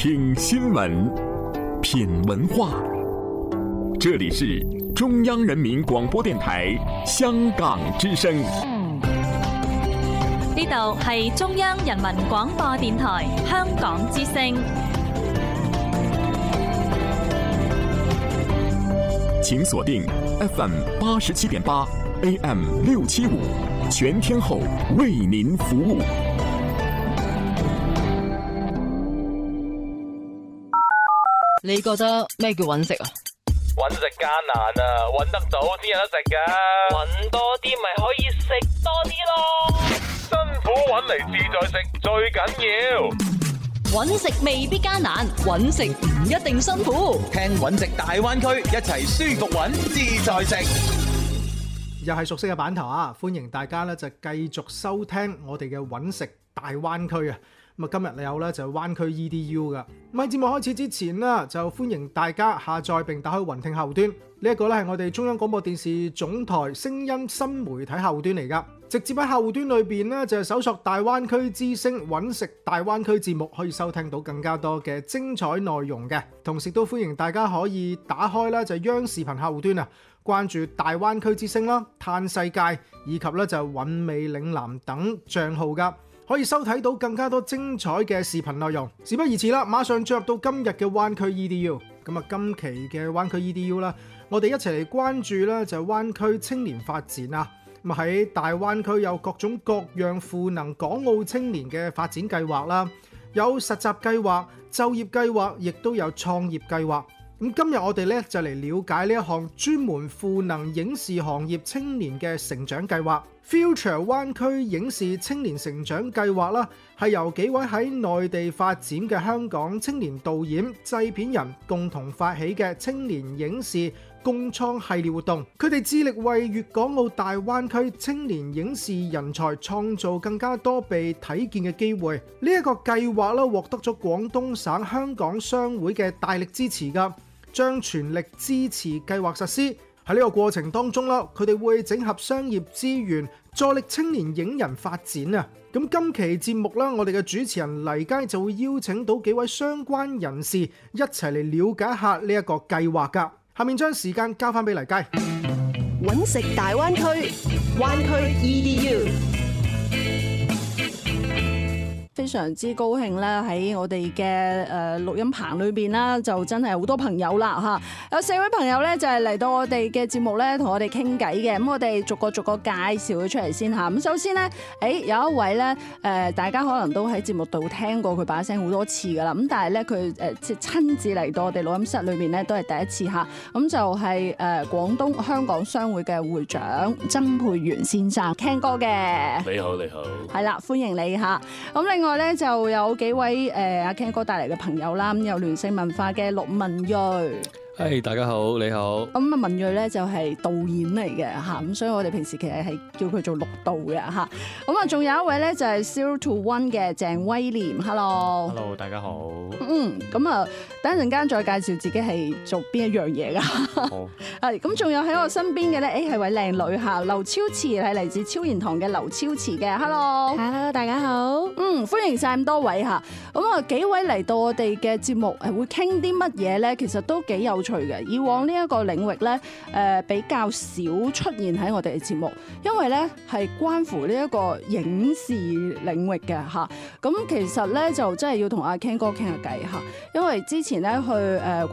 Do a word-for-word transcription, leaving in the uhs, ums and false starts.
聽新聞，品文化。這裡是中央人民廣播電台香港之聲。 呢度係中央人民廣播電台香港之聲。 請鎖定 F M 八十七點八 A M 六七五，全天候為您服務。 你覺得咩叫揾食啊？ 揾食艱難啊，揾得到先有得食噶。揾多啲咪可以食多啲咯。辛苦揾嚟自在食最緊要。 揾食未必艱難，揾食唔一定辛苦。 聽揾食大灣區，一齊舒服揾自在食。 又係熟悉嘅版頭啊！歡迎大家咧就繼續收聽我哋嘅揾食大灣區啊！咁啊，今日有咧就係灣區 E D U 噶。咁喺節目開始之前啦，就歡迎大家下載並打開雲聽後端。呢一個咧係我哋中央廣播電視總台聲音新媒體後端嚟噶。直接喺後端裏邊咧就係搜索大灣區之聲揾食大灣區節目，可以收聽到更加多嘅精彩內容嘅。同時都歡迎大家可以打開咧就係央視頻後端啊，關注大灣區之聲啦、嘆世界以及咧就係韻味嶺南等賬號噶。可以收睇到更加多精彩嘅視頻內容。事不宜遲啦，馬上進入到今日嘅灣區 E D U。咁啊，今期嘅灣區 E D U 啦，我哋一齊嚟關注咧就係灣區青年發展啊。咁喺大灣區有各種各樣賦能港澳青年嘅發展計劃啦，有實習計劃、就業計劃，亦都有創業計劃。咁今日我哋咧就嚟了解呢一項專門賦能影視行業青年嘅成長計劃 Future 灣區影視青年成長計劃啦，係由幾位喺內地發展嘅香港青年導演、製片人共同發起嘅青年影視共創系列活動。佢哋致力為粵港澳大灣區青年影視人才創造更加多被睇見嘅機會。呢一個計劃咧獲得咗廣東省香港商會嘅大力支持㗎，將全力支持計劃實施。喺呢個過程當中啦，佢哋會整合商業資源，助力青年影人發展啊！咁今期節目啦，我哋嘅主持人黎佳就會邀請到幾位相關人士一齊嚟了解下呢一個計劃噶。下面將時間交翻俾黎佳。 揾食大灣區，灣區 E D U。 非常之高興咧，喺我哋嘅誒錄音棚裏邊啦，就真係好多朋友啦嚇，有四位朋友咧就係嚟到我哋嘅節目咧，同我哋傾偈嘅。咁我哋逐個逐個介紹佢出嚟先嚇。咁首先咧，誒有一位咧誒，大家可能都喺節目度聽過佢把聲好多次噶啦。咁但係咧佢誒即係親自嚟到我哋錄音室裏邊咧，都係第一次嚇。咁就係誒廣東香港商會嘅會長曾沛源先生，Ken哥嘅。 你好，你好。係啦，歡迎你嚇。咁另外咧就有幾位誒阿 Ken 哥帶嚟嘅朋友啦，咁有聯盛文化嘅陸文睿。 係、hey, 大家好，你好。咁啊文睿咧就係導演嚟嘅嚇，咁所以我哋平時其實係叫佢做陸導嘅嚇。咁啊仲有一位咧就係 Zero to One 嘅鄭威廉 ，Hello。 Hello， 大家好。 嗯，咁啊等一陣間再介紹自己係做邊一樣嘢噶。好。係，咁仲有喺我身邊嘅咧，誒係位靚女嚇，劉超慈係嚟自超然堂嘅劉超慈嘅 ，Hello。 Hello， 大家好。 嗯，歡迎晒咁多位嚇。咁啊幾位嚟到我哋嘅節目係會傾啲乜嘢咧？其實都幾有趣嘅。以往呢一個領域咧，誒比較少出現喺我哋嘅節目，因為咧係關乎呢一個影視領域嘅嚇。咁其實咧就真係要同阿 Ken 哥傾下偈嚇，因為之前咧去誒。